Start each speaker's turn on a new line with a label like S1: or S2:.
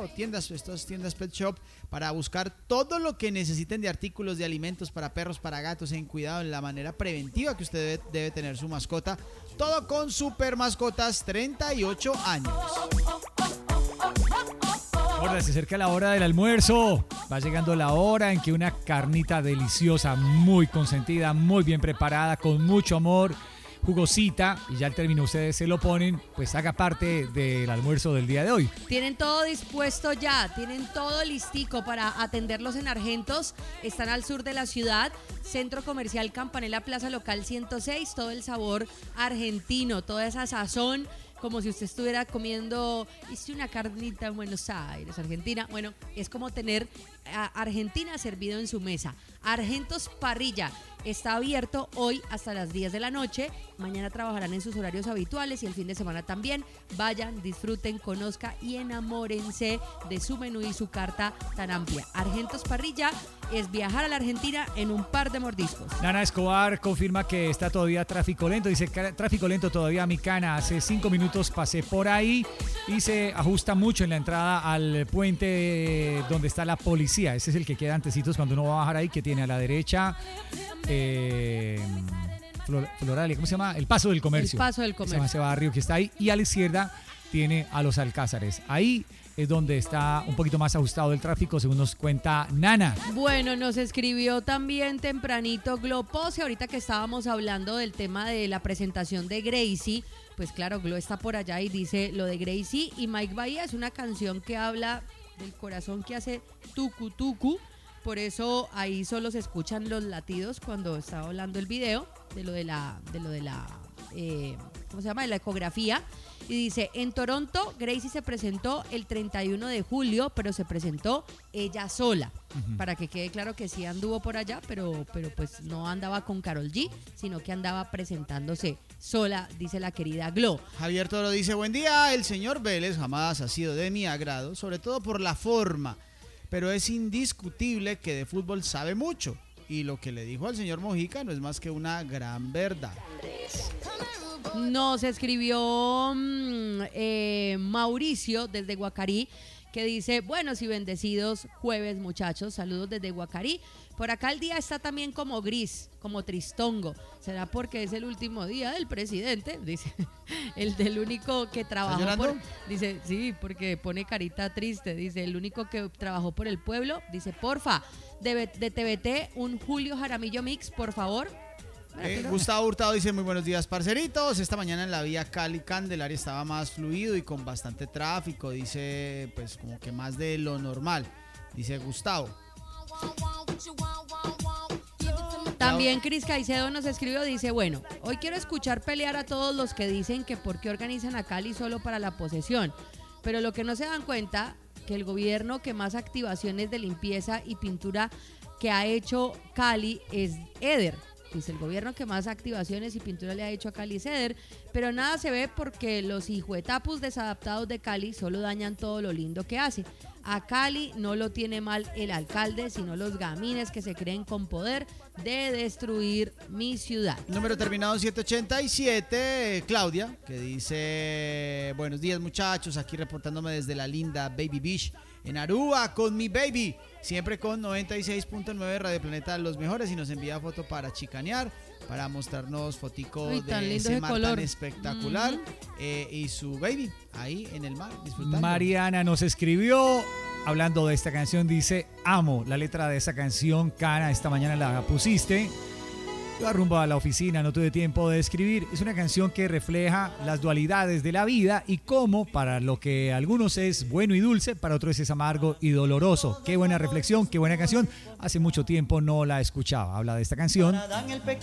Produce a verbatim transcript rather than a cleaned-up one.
S1: o tiendas, estas tiendas Pet Shop, para buscar todo lo que necesiten de artículos de alimentos para perros, para gatos, en cuidado, en la manera preventiva que usted debe, debe tener su mascota. Todo con Super Mascotas, treinta y ocho años.
S2: Ahora se acerca la hora del almuerzo. Va llegando la hora en que una carnita deliciosa, muy consentida, muy bien preparada, con mucho amor, jugosita, y ya al término ustedes se lo ponen, pues haga parte del almuerzo del día de hoy.
S3: Tienen todo dispuesto ya, tienen todo listico para atenderlos en Argentos. Están al sur de la ciudad, Centro Comercial Campanella, Plaza Local ciento seis, todo el sabor argentino, toda esa sazón, como si usted estuviera comiendo, hice una carnita en Buenos Aires, Argentina. Bueno, es como tener a Argentina servido en su mesa. Argentos Parrilla está abierto hoy hasta las diez de la noche. Mañana trabajarán en sus horarios habituales y el fin de semana también. Vayan, disfruten, conozcan y enamórense de su menú y su carta tan amplia. Argentos Parrilla es viajar a la Argentina en un par de mordiscos.
S2: Nana Escobar confirma que está todavía tráfico lento. Dice, tráfico lento todavía, mi cana. Hace cinco minutos pasé por ahí y se ajusta mucho en la entrada al puente donde está la policía. Ese es el que queda antecitos cuando uno va a bajar ahí, que tiene a la derecha eh, Floralia, ¿cómo se llama? El Paso del Comercio.
S3: El Paso del Comercio.
S2: Se llama ese barrio que está ahí. Y a la izquierda tiene a los Alcázares. Ahí es donde está un poquito más ajustado el tráfico, según nos cuenta Nana.
S3: Bueno, nos escribió también tempranito Glo Pose, ahorita que estábamos hablando del tema de la presentación de Gracie. Pues claro, Glo está por allá y dice lo de Gracie y Mike Bahía es una canción que habla del corazón que hace tucu tucu. Por eso ahí solo se escuchan los latidos cuando estaba hablando el video de lo de la, de lo de la, eh, ¿cómo se llama? De la ecografía. Y dice, en Toronto, Gracie se presentó el treinta y uno de julio, pero se presentó ella sola. Uh-huh. Para que quede claro que sí anduvo por allá, pero, pero pues no andaba con Karol G, sino que andaba presentándose sola, dice la querida Glo.
S1: Javier Toro dice, buen día, el señor Vélez jamás ha sido de mi agrado, sobre todo por la forma, pero es indiscutible que de fútbol sabe mucho. Y lo que le dijo al señor Mojica no es más que una gran verdad.
S3: Nos escribió mmm, eh, Mauricio desde Guacarí, que dice, buenos y bendecidos jueves, muchachos, saludos desde Guacarí. Por acá el día está también como gris, como tristongo. ¿Será porque es el último día del presidente? Dice, el del único que trabajó por... Dice, sí, porque pone carita triste. Dice, el único que trabajó por el pueblo. Dice, porfa, de, de T V T, un Julio Jaramillo Mix, por favor.
S1: Eh, Gustavo Hurtado dice, muy buenos días, parceritos. Esta mañana en la vía Cali-Candelaria estaba más fluido y con bastante tráfico. Dice, pues como que más de lo normal. Dice Gustavo.
S3: También Cris Caicedo nos escribió, dice, bueno, hoy quiero escuchar pelear a todos los que dicen que por qué organizan a Cali solo para la posesión. Pero lo que no se dan cuenta, que el gobierno que más activaciones de limpieza y pintura que ha hecho Cali es Eder. Dice, el gobierno que más activaciones y pintura le ha hecho a Cali es Eder, pero nada se ve porque los hijuetapus desadaptados de Cali solo dañan todo lo lindo que hace. A Cali no lo tiene mal el alcalde, sino los gamines que se creen con poder de destruir mi ciudad.
S1: Número terminado siete ochenta y siete, Claudia, que dice, buenos días muchachos, aquí reportándome desde la linda Baby Beach en Aruba con mi baby, siempre con noventa y seis punto nueve Radio Planeta, los mejores, y nos envía foto para chicanear, para mostrarnos fotico Uy, de ese mar color tan espectacular, mm-hmm. eh, y su baby ahí en el mar disfrutando.
S2: Mariana nos escribió hablando de esta canción, dice, amo la letra de esa canción, Cana, esta mañana la pusiste. Iba rumbo a la oficina, no tuve tiempo de escribir. Es una canción que refleja las dualidades de la vida y cómo para lo que a algunos es bueno y dulce, para otros es amargo y doloroso. Qué buena reflexión, qué buena canción. Hace mucho tiempo no la escuchaba. Habla de esta canción.